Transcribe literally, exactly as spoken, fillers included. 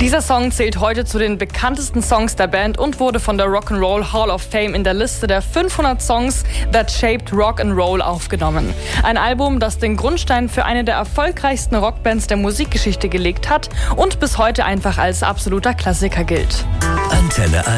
Dieser Song zählt heute zu den bekanntesten Songs der Band und wurde von der Rock'n'Roll Hall of Fame in der Liste der fünfhundert Songs That Shaped Rock'n'Roll aufgenommen. Ein Album, das den Grundstein für eine der erfolgreichsten Rockbands der Musikgeschichte gelegt hat und bis heute einfach als absoluter Klassiker gilt. Antenne